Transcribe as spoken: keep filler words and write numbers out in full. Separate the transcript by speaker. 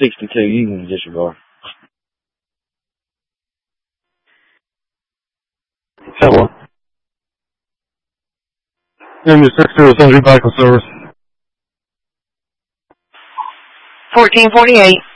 Speaker 1: sixty-two, you can disregard.
Speaker 2: Hello. And your six zero seven medical service.
Speaker 3: fourteen forty-eight.